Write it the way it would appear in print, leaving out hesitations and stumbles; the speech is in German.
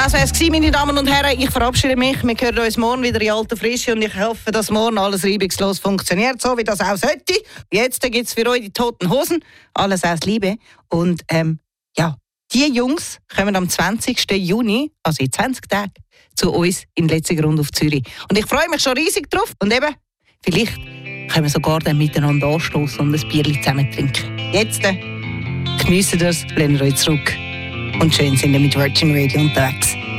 Das wäre es, meine Damen und Herren. Ich verabschiede mich. Wir hören uns morgen wieder in alter Frische und ich hoffe, dass morgen alles reibungslos funktioniert, so wie das auch sollte. Jetzt gibt es für euch die Toten Hosen. Alles aus Liebe. Und die Jungs kommen am 20. Juni, also in 20 Tagen, zu uns in Letzigrund auf Zürich. Und ich freue mich schon riesig drauf. Und eben, vielleicht können wir sogar dann miteinander anstoßen und ein Bierchen zusammen trinken. Jetzt geniessen wir es, lehnen wir euch zurück und schön sind wir mit Virgin Radio unterwegs.